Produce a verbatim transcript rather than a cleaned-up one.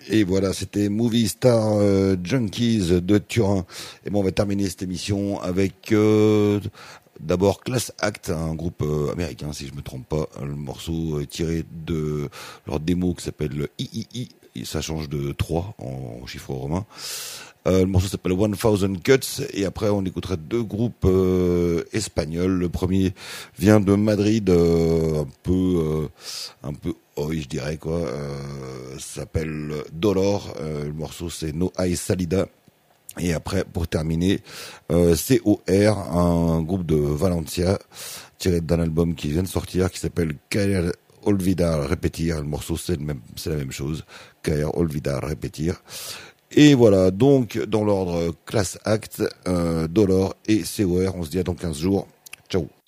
Et voilà, c'était Movie Star euh, Junkies de Turin. Et bon, on va terminer cette émission avec euh, d'abord Class Act, un groupe euh, américain, si je me trompe pas. Le morceau est tiré de leur démo qui s'appelle I I I. Et ça change de trois en, en chiffre romain. Euh, le morceau s'appelle One Thousand Cuts. Et après, on écoutera deux groupes euh, espagnols. Le premier vient de Madrid, euh, un peu, euh, un peu, oh, je dirais quoi. Euh, s'appelle Dolor. Euh, le morceau c'est No Hay Salida. Et après, pour terminer, euh, C O R, un groupe de Valencia tiré d'un album qui vient de sortir, qui s'appelle Caer Olvidar Repetir. Le morceau c'est le même, c'est la même chose. Caer Olvidar Repetir. Et voilà, donc dans l'ordre Class Act, euh, Dolor et C O R, on se dit à dans quinze jours. Ciao.